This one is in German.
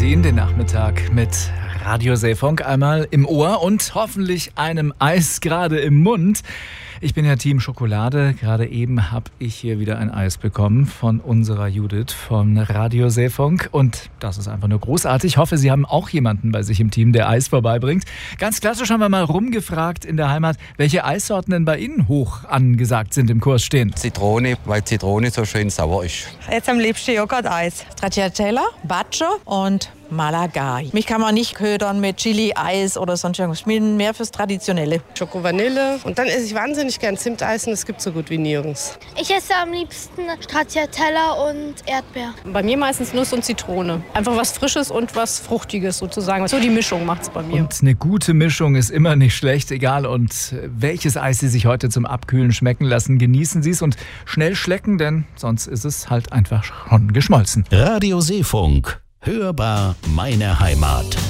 Sie den Nachmittag mit Radio Seefunk einmal im Ohr und hoffentlich einem Eis gerade im Mund. Ich bin ja Team Schokolade. Gerade eben habe ich hier wieder ein Eis bekommen von unserer Judith von Radio Seefunk. Und das ist einfach nur großartig. Ich hoffe, Sie haben auch jemanden bei sich im Team, der Eis vorbeibringt. Ganz klassisch haben wir mal rumgefragt in der Heimat, welche Eissorten denn bei Ihnen hoch angesagt sind, im Kurs stehen. Zitrone, weil Zitrone so schön sauer ist. Jetzt am liebsten Joghurt-Eis. Stracciatella, Bacio und Malagai. Mich kann man nicht ködern mit Chili-Eis oder sonst irgendwas. Ich bin mehr fürs Traditionelle. Schoko-Vanille. Und dann esse ich wahnsinnig gern Zimteis und es gibt so gut wie nirgends. Ich esse am liebsten Stracciatella und Erdbeer. Bei mir meistens Nuss und Zitrone. Einfach was Frisches und was Fruchtiges sozusagen. So die Mischung macht's bei mir. Und eine gute Mischung ist immer nicht schlecht, egal und welches Eis Sie sich heute zum Abkühlen schmecken lassen. Genießen Sie es und schnell schlecken, denn sonst ist es halt einfach schon geschmolzen. Radio Seefunk. Hörbar meine Heimat.